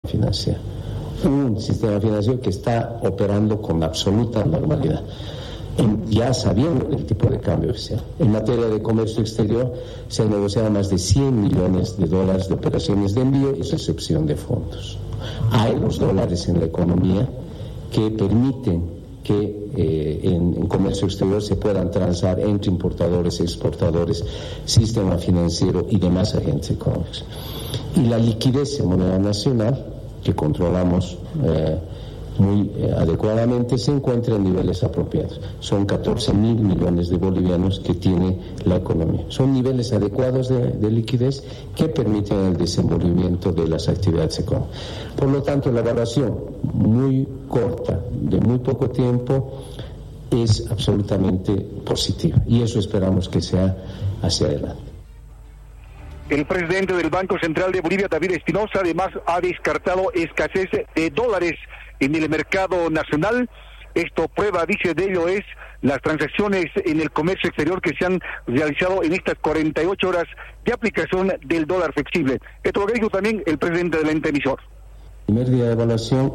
financiero. Un sistema financiero que está operando con absoluta normalidad, ya sabiendo el tipo de cambio oficial. En materia de comercio exterior se han negociado más de $100 millones de operaciones de envío y recepción de fondos. Hay los dólares en la economía que permiten que en comercio exterior se puedan transar entre importadores, exportadores, sistema financiero y demás agentes económicos. Y la liquidez en moneda nacional, que controlamos muy adecuadamente, se encuentra en niveles apropiados. Son 14.000 millones de bolivianos que tiene la economía. Son niveles adecuados de liquidez que permiten el desenvolvimiento de las actividades económicas. Por lo tanto, la evaluación muy corta, de muy poco tiempo, es absolutamente positiva. Y eso esperamos que sea hacia adelante. El presidente del Banco Central de Bolivia, David Espinosa, además ha descartado escasez de dólares en el mercado nacional. Esto prueba, dice, de ello es las transacciones en el comercio exterior que se han realizado en estas 48 horas de aplicación del dólar flexible. Esto lo dijo también el presidente del ente emisor. Primer día de evaluación,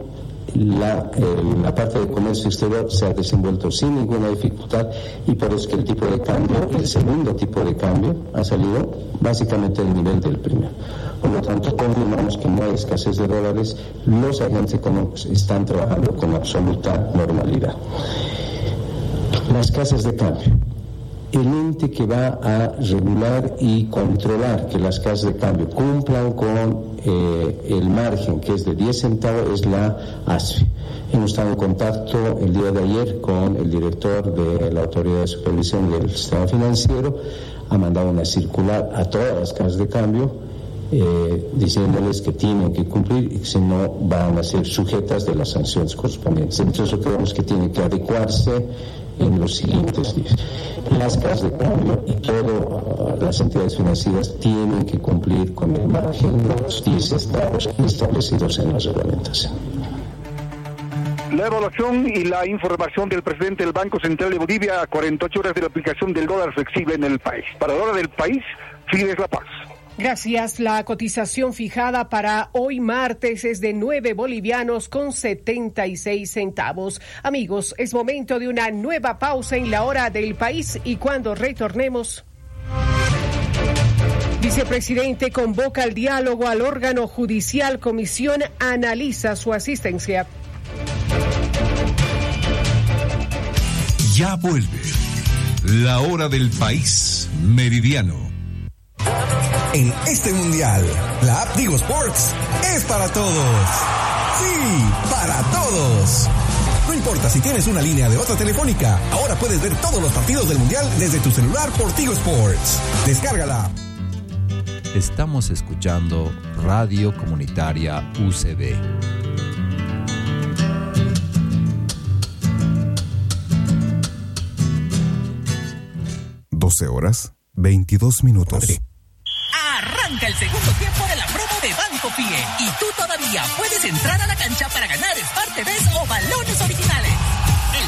la parte de comercio exterior se ha desenvuelto sin ninguna dificultad y por eso que el tipo de cambio, el segundo tipo de cambio, ha salido básicamente del nivel del primero. Por lo tanto, confirmamos que no hay escasez de dólares, los agentes económicos están trabajando con absoluta normalidad. Las casas de cambio. El ente que va a regular y controlar que las casas de cambio cumplan con el margen, que es de 10 centavos, es la ASFI. Hemos estado en contacto el día de ayer con el director de la Autoridad de Supervisión del Sistema Financiero. Ha mandado una circular a todas las casas de cambio diciéndoles que tienen que cumplir y que si no van a ser sujetas de las sanciones correspondientes. Entonces creemos que tiene que adecuarse en los siguientes días. Las casas de cambio y todas las entidades financieras tienen que cumplir con el margen de los 10 estados establecidos en la reglamentación. La evaluación y la información del presidente del Banco Central de Bolivia a 48 horas de la aplicación del dólar flexible en el país. Para la hora del país, Fides La Paz. Gracias. La cotización fijada para hoy martes es de 9 bolivianos con 76 centavos. Amigos, es momento de una nueva pausa en la hora del país y cuando retornemos. Vicepresidente convoca al diálogo al órgano judicial. Comisión analiza su asistencia. Ya vuelve la hora del país meridiano. En este mundial, la app Tigo Sports es para todos. Sí, para todos. No importa si tienes una línea de otra telefónica, ahora puedes ver todos los partidos del mundial desde tu celular por Tigo Sports. Descárgala. Estamos escuchando Radio Comunitaria UCB. (12:22). Arranca el segundo tiempo de la promo de Banco Pie y tú todavía puedes entrar a la cancha para ganar Smart TVs o balones originales.